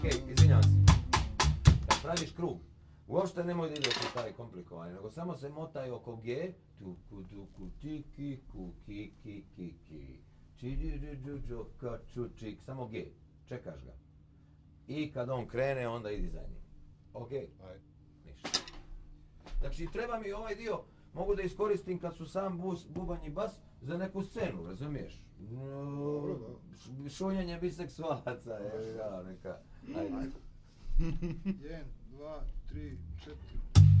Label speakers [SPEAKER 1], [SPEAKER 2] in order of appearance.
[SPEAKER 1] Izvinjam se. Kad praviš krug, uopšte nemoj da ideš u taj komplikovanje, nego samo se motaj oko G, tuku, tuku, tiki, kuki, ki, ki, ki, čiđiđiđuđo, kačučik, samo G, čekaš ga. I kad on krene, onda idi za njim. Ok?
[SPEAKER 2] Ajde.
[SPEAKER 1] Ništa. Znači, treba mi ovaj dio, mogu da iskoristim kad su sam bubanj i bas za neku scenu, razumiješ?
[SPEAKER 2] Dobro, da.
[SPEAKER 1] Šunjenje biseksualaca, je neka. Ajde.
[SPEAKER 2] 1, 2, 3, 4.